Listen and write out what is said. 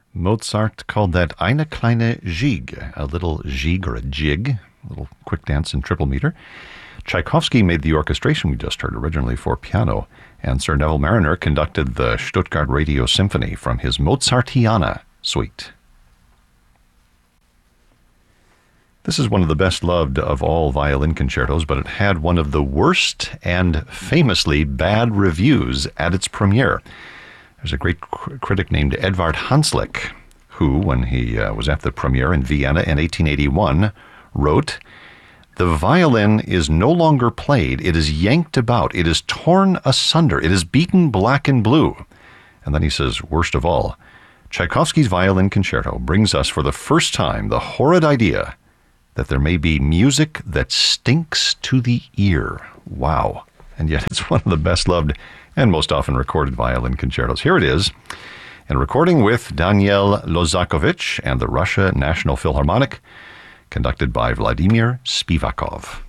Mozart called that Eine kleine Jig, a little jig or a jig, a little quick dance in triple meter. Tchaikovsky made the orchestration we just heard originally for piano, and Sir Neville Marriner conducted the Stuttgart Radio Symphony from his Mozartiana suite. This is one of the best loved of all violin concertos, but it had one of the worst and famously bad reviews at its premiere. There's a great critic named Edvard Hanslick, who, when he was at the premiere in Vienna in 1881, wrote, "The violin is no longer played, it is yanked about, it is torn asunder, it is beaten black and blue." And then he says, worst of all, Tchaikovsky's violin concerto brings us for the first time the horrid idea that there may be music that stinks to the ear. Wow. And yet it's one of the best loved and most often recorded violin concertos. Here it is, in a recording with Daniel Lozakovich and the Russia National Philharmonic, conducted by Vladimir Spivakov.